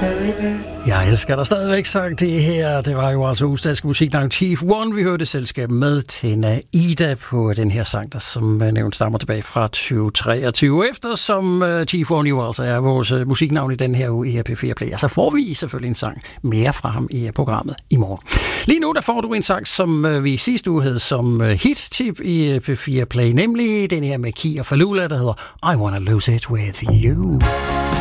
Jeg elsker dig stadigvæk, sagt det her. Det var jo altså udsdansk musiknavn Chief One. Vi hørte selskab med Tina Ida på den her sang, der som nævnt stammer tilbage fra 2023. Eftersom Chief One jo altså er vores musiknavn i den her uge i P4 Play, så får vi selvfølgelig en sang mere fra ham i programmet i morgen. Lige nu der får du en sang, som vi sidste uge havde som hit-tip i P4 Play, nemlig den her med Key og Falula, der hedder I Wanna Lose It With You.